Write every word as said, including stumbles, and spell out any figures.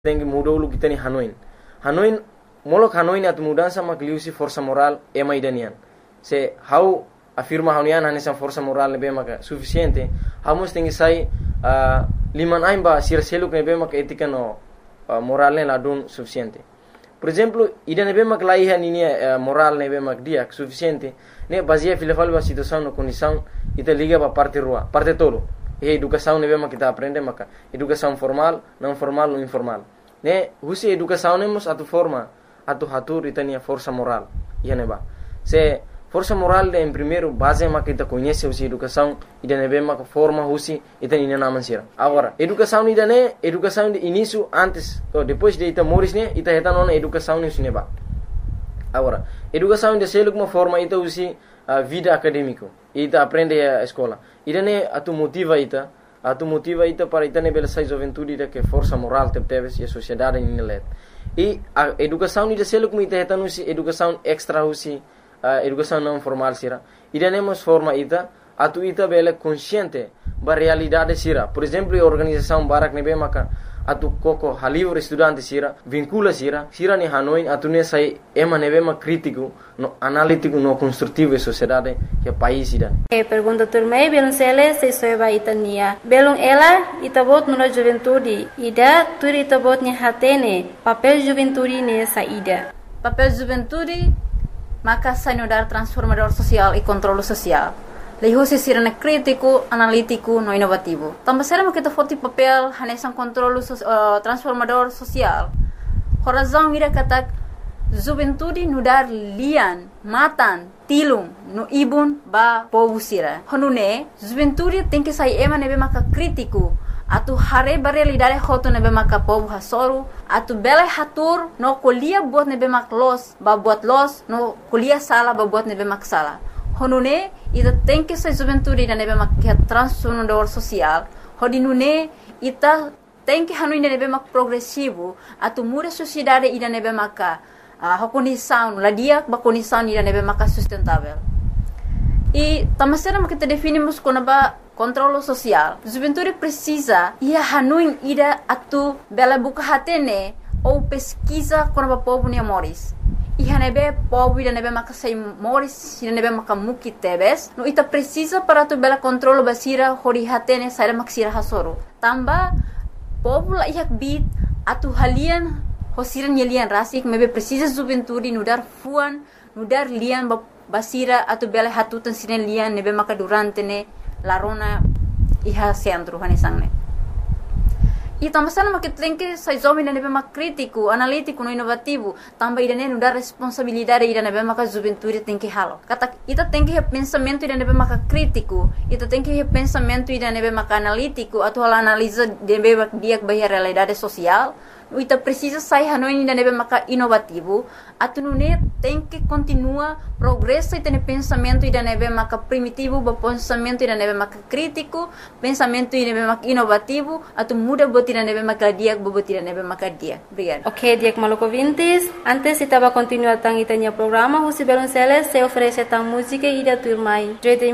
tem que mudar o que tem Hanoi. Hanoi, molok Hanoi atu mudança makliusi força moral é maidanian. Se how afirma Hanoian hanessa força moral nebe maka suficiente, hamos tem que sai uh, liman aimba sir seluk nebe maka etika no uh, moral ne ladun suficiente. Por exemplo, ida nebe mak laiha nini uh, moral nebe mak dia suficiente, ne baseia filafal ba situação no condição ita liga ba parte rua, parte todo. E educação nebe mak kita aprende maka educação formal, não formal ou informal. Ne husi educação nemos atu forma atu hatur itania força moral. Ia neba. Se força moral de em primeiro base mak kita conhece husi educação ida nebe mak forma husi itania naman sira. Agora, educação ida ne educação de início antes ou depois de ita moris ne ita heta nona educação ne husi neba. Agora, educação de seluk uma forma ita husi uh, vida acadêmico. Ita aprende a escola. Ida ne atu motiva ita, atu motiva ita para ita ne bela sai juventude ita que força moral te teves e a sociedade in let. E a educação ida seluk ita heta nusi educação extra husi uh, educação não formal sira. Ida nemos forma ita atu ita bela consciente ba realidade sira. Por exemplo, a organização barak nebe maka atu koko halivre estudante sira vincula sira sira ni Hanoi atu ne sai ema nebe ma crítico no analítico no construtivo e sociedade que país sira. E pergunta turmei belum sele se soeba itania belum ela itabot no juventude ida tur itabot ni hatene papel juventude ne saída papel juventude maka sanudar transformador social e controle social. Lehusi sirana crítico, analítico, no inovativo. Também será que kita papel hanesan controle so, uh, transformador social. Horazão mira kata juventude nudar lian, matan, tilung, no ibun ba povo sira. Honune juventude tem que sair ema nebe maka crítico. Atu hare barelidade hoto nebe maka povo hasoru. Atu bela hatur no kuliah buat nebe mak los, ba buat los, no kuliah sala ba buat nebe mak sala. Honune ita tem que ser juventude da nebe mak transformador social. Hodinune ita tem que hanui nebe mak progressivo. Atu muda sociedade ida nebe maka uh, condição ladia ba condição ida nebe maka sustentável. E tamasera mak kita definimos como ba controle social. Juventude precisa ia hanui ida atu bela buka hatene ou pesquisa como ba povo ne moris. Iha nebe povo ida nebe maka sai moris ida nebe maka muki tebes no ita precisa para tu bela controle basira hori hatene sai maksira hasoro tamba povo la ihak bit atu halian hosiran yelian rasik mebe precisa juventude nudar fuan nudar lian basira atu bela hatutan sinen lian nebe maka durante ne larona iha centro hanesangne. E também sana que tem que sai jovem nebe mak crítico, analítico, no inovativo, também ida ne dar responsabilidade ida nebe mak juventude tem que halo. Kata ita tem que pensamento ida nebe mak crítico, ita tem que pensamento ida nebe mak analítico, atau hal analisa nebe mak dia bahia realidade social. Ita precisa sai hanoi ida nebe mak inovativo, atu nune tem que continua progresso ita ne pensamento ida nebe mak primitivo, ba pensamento ida nebe mak crítico, pensamento ida nebe mak inovativo, atu muda bot ida nebe mak dia, bobot ida nebe mak dia. Obrigada. Ok, Diak Maluco Vintes. Antes estava continuando tang itanya programa, Husi Belonceles se oferece tang música e da turmai.